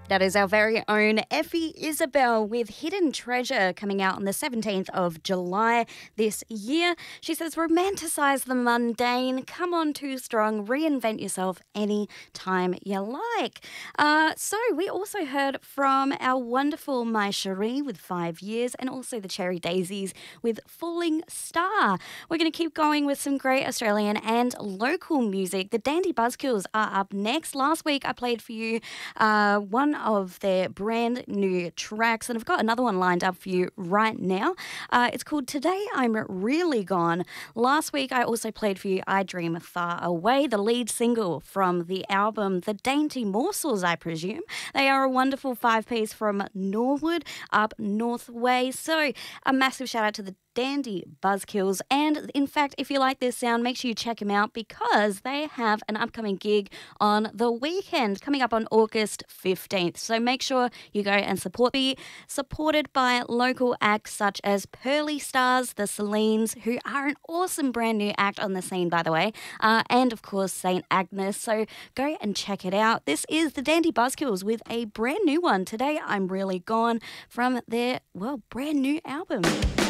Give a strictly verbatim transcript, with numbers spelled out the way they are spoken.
That is our very own Effie Isabel with Hidden Treasure coming out on the seventeenth of July this year. She says, romanticize the mundane, come on too strong, reinvent yourself any time you like. Uh, so we also heard from our wonderful My Cherie with Five Years and also the Cherry Daisies with Falling Star. We're going to keep going with some great Australian and local music. The Dandy Buzzkills are up next. Last week I played for you uh, one of their brand new tracks, and I've got another one lined up for you right now. Uh, it's called Today I'm Really Gone. Last week I also played for you I Dream Far Away, the lead single from the album The Dainty Morsels, I presume. They are a wonderful five-piece from Norwood up North Way. So a massive shout out to the Dandy Buzzkills. And in fact, if you like this sound, make sure you check them out because they have an upcoming gig on the weekend coming up on August fifteenth. So make sure you go and support. Be supported by local acts such as Pearly Stars, the Celines, who are an awesome brand new act on the scene, by the way, uh, and of course Saint Agnes. So go and check it out. This is the Dandy Buzzkills with a brand new one. Today I'm Really Gone from their, well, brand new album.